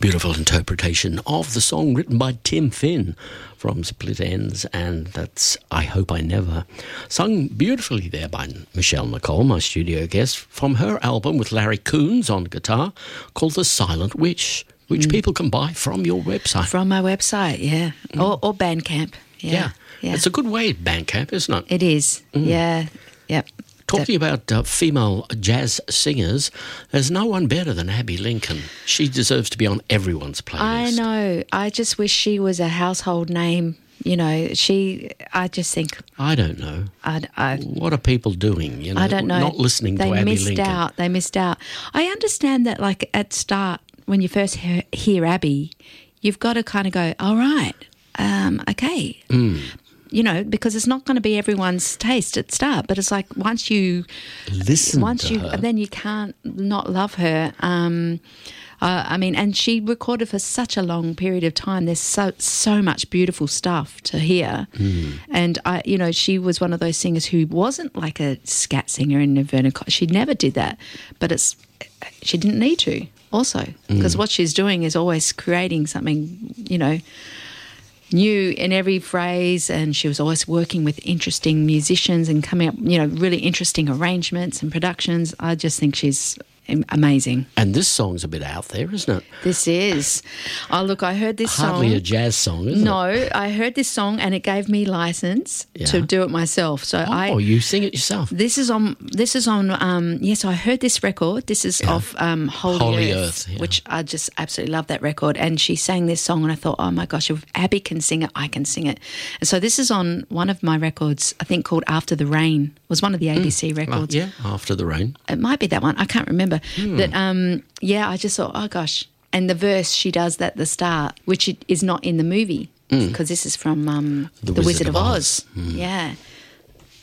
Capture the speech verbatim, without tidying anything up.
beautiful interpretation of the song written by Tim Finn from Split Enz, and that's I Hope I Never, sung beautifully there by Michelle Nicole, my studio guest, from her album with Larry Coons on guitar called The Silent Witch, which mm. people can buy from your website. From my website, yeah, mm. or, or Bandcamp. Yeah. yeah, yeah. It's a good way, Bandcamp, isn't it? It is, mm. yeah, yep. Talking about uh, female jazz singers, there's no one better than Abby Lincoln. She deserves to be on everyone's playlist. I know. I just wish she was a household name. You know, she, I just think... I don't know. I, I, what are people doing, you know? I don't know. Not listening they to Abby missed Lincoln. Out. They missed out. I understand that, like, at start, when you first hear, hear Abby, you've got to kind of go, all right, um, okay. Mm. You know, because it's not going to be everyone's taste at start, but it's like once you listen once to you, her, then you can't not love her. Um, uh, I mean, and she recorded for such a long period of time. There's so so much beautiful stuff to hear, mm. and I, you know, she was one of those singers who wasn't like a scat singer in Nirvana. She never did that, but it's she didn't need to also because mm. what she's doing is always creating something, you know, new in every phrase, and she was always working with interesting musicians and coming up, you know, really interesting arrangements and productions. I just think she's amazing. And this song's a bit out there, isn't it? This is. Oh, look, I heard this Hardly song. Hardly a jazz song, is no, it? No, I heard this song and it gave me license yeah. to do it myself. So oh, I. Oh, you sing it yourself? This is on. This is on. Um, yes, I heard this record. This is yeah. off um, Holy, Holy Earth, Earth yeah. which I just absolutely love that record. And she sang this song, and I thought, oh my gosh, if Abby can sing it, I can sing it. And so this is on one of my records, I think called After the Rain. It was one of the A B C mm. records. Oh, yeah, After the Rain. It might be that one. I can't remember. Mm. But um, yeah, I just thought, oh gosh. And the verse she does at the start, which is not in the movie, because mm. this is from um, The, the Wizard, Wizard of Oz. Oz. Mm. Yeah.